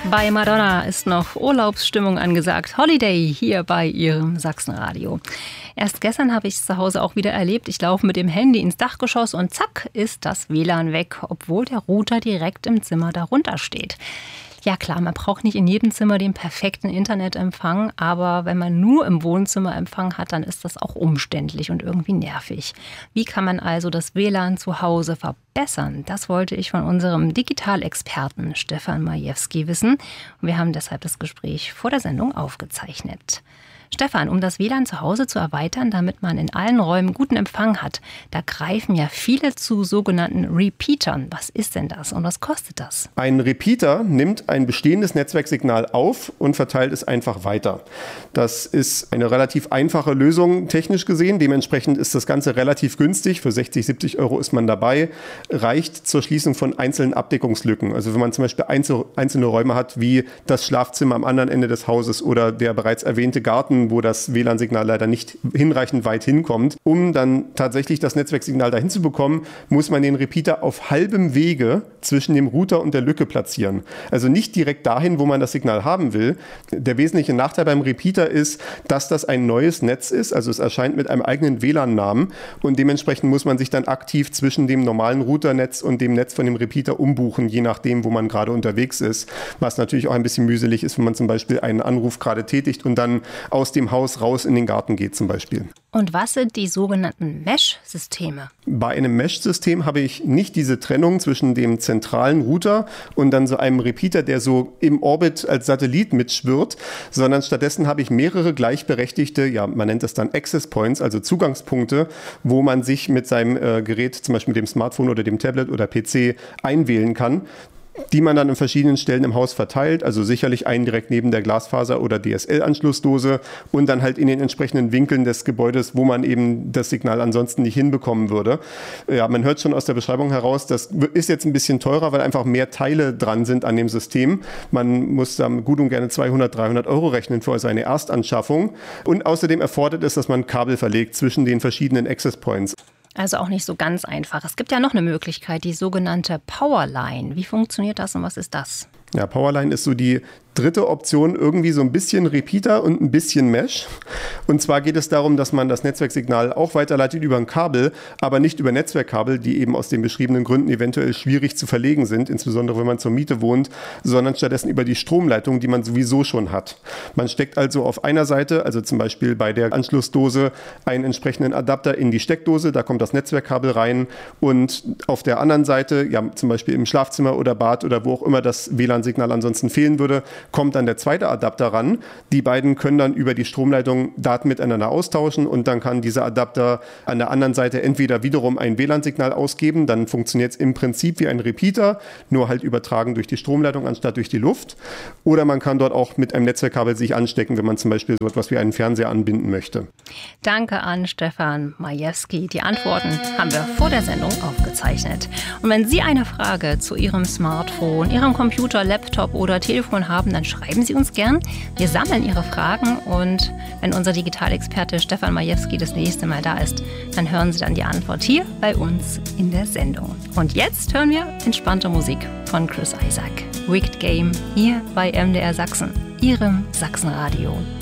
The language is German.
Bei Madonna ist noch Urlaubsstimmung angesagt. Holiday hier bei Ihrem Sachsenradio. Erst gestern habe ich es zu Hause auch wieder erlebt. Ich laufe mit dem Handy ins Dachgeschoss und zack ist das WLAN weg, obwohl der Router direkt im Zimmer darunter steht. Ja klar, man braucht nicht in jedem Zimmer den perfekten Internetempfang, aber wenn man nur im Wohnzimmer Empfang hat, dann ist das auch umständlich und irgendwie nervig. Wie kann man also das WLAN zu Hause verbessern? Das wollte ich von unserem Digitalexperten Stefan Majewski wissen. Und wir haben deshalb das Gespräch vor der Sendung aufgezeichnet. Stefan, um das WLAN zu Hause zu erweitern, damit man in allen Räumen guten Empfang hat, da greifen ja viele zu sogenannten Repeatern. Was ist denn das und was kostet das? Ein Repeater nimmt ein bestehendes Netzwerksignal auf und verteilt es einfach weiter. Das ist eine relativ einfache Lösung technisch gesehen. Dementsprechend ist das Ganze relativ günstig. Für 60, 70 Euro ist man dabei. Reicht zur Schließung von einzelnen Abdeckungslücken. Also wenn man zum Beispiel einzelne Räume hat, wie das Schlafzimmer am anderen Ende des Hauses oder der bereits erwähnte Garten, wo das WLAN-Signal leider nicht hinreichend weit hinkommt. Um dann tatsächlich das Netzwerksignal dahin zu bekommen, muss man den Repeater auf halbem Wege zwischen dem Router und der Lücke platzieren. Also nicht direkt dahin, wo man das Signal haben will. Der wesentliche Nachteil beim Repeater ist, dass das ein neues Netz ist. Also es erscheint mit einem eigenen WLAN-Namen und dementsprechend muss man sich dann aktiv zwischen dem normalen Routernetz und dem Netz von dem Repeater umbuchen, je nachdem, wo man gerade unterwegs ist. Was natürlich auch ein bisschen mühselig ist, wenn man zum Beispiel einen Anruf gerade tätigt und dann aus dem Haus raus in den Garten geht zum Beispiel. Und was sind die sogenannten Mesh-Systeme? Bei einem Mesh-System habe ich nicht diese Trennung zwischen dem zentralen Router und dann so einem Repeater, der so im Orbit als Satellit mitschwirrt, sondern stattdessen habe ich mehrere gleichberechtigte, ja, man nennt das dann Access Points, also Zugangspunkte, wo man sich mit seinem Gerät, zum Beispiel mit dem Smartphone oder dem Tablet oder PC, einwählen kann, die man dann an verschiedenen Stellen im Haus verteilt, also sicherlich einen direkt neben der Glasfaser- oder DSL-Anschlussdose und dann halt in den entsprechenden Winkeln des Gebäudes, wo man eben das Signal ansonsten nicht hinbekommen würde. Ja, man hört schon aus der Beschreibung heraus, das ist jetzt ein bisschen teurer, weil einfach mehr Teile dran sind an dem System. Man muss da gut und gerne 200, 300 Euro rechnen für seine Erstanschaffung und außerdem erfordert es, dass man Kabel verlegt zwischen den verschiedenen Access Points. Also auch nicht so ganz einfach. Es gibt ja noch eine Möglichkeit, die sogenannte Powerline. Wie funktioniert das und was ist das? Ja, Powerline ist so die dritte Option, irgendwie so ein bisschen Repeater und ein bisschen Mesh. Und zwar geht es darum, dass man das Netzwerksignal auch weiterleitet über ein Kabel, aber nicht über Netzwerkkabel, die eben aus den beschriebenen Gründen eventuell schwierig zu verlegen sind, insbesondere wenn man zur Miete wohnt, sondern stattdessen über die Stromleitung, die man sowieso schon hat. Man steckt also auf einer Seite, also zum Beispiel bei der Anschlussdose, einen entsprechenden Adapter in die Steckdose, da kommt das Netzwerkkabel rein und auf der anderen Seite, ja zum Beispiel im Schlafzimmer oder Bad oder wo auch immer das WLAN-Signal ansonsten fehlen würde, kommt dann der zweite Adapter ran. Die beiden können dann über die Stromleitung Daten miteinander austauschen und dann kann dieser Adapter an der anderen Seite entweder wiederum ein WLAN-Signal ausgeben, dann funktioniert es im Prinzip wie ein Repeater, nur halt übertragen durch die Stromleitung anstatt durch die Luft. Oder man kann dort auch mit einem Netzwerkkabel sich anstecken, wenn man zum Beispiel so etwas wie einen Fernseher anbinden möchte. Danke an Stefan Majewski. Die Antworten haben wir vor der Sendung aufgezeichnet. Und wenn Sie eine Frage zu Ihrem Smartphone, Ihrem Computer, Laptop oder Telefon haben, dann schreiben Sie uns gern. Wir sammeln Ihre Fragen und wenn unser Digitalexperte Stefan Majewski das nächste Mal da ist, dann hören Sie dann die Antwort hier bei uns in der Sendung. Und jetzt hören wir entspannte Musik von Chris Isaak. Wicked Game hier bei MDR Sachsen, Ihrem Sachsenradio.